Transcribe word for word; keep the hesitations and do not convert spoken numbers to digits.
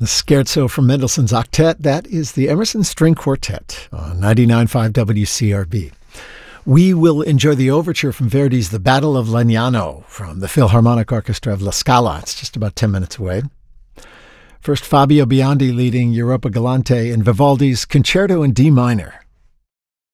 The Scherzo from Mendelssohn's Octet, that is the Emerson String Quartet on ninety-nine point five W C R B. We will enjoy the overture from Verdi's The Battle of Legnano from the Philharmonic Orchestra of La Scala. It's just about ten minutes away. First, Fabio Biondi leading Europa Galante in Vivaldi's Concerto in D minor